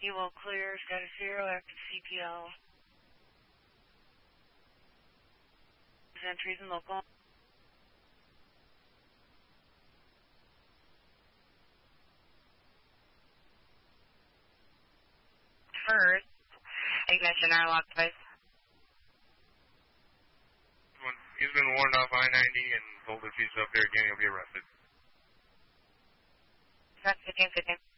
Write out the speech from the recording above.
You will clear, status 0, active CPL. Entries and local. First, ignition airlock device. He's been warned off I-90 and told if he's up there again, he'll be arrested. That's 1515.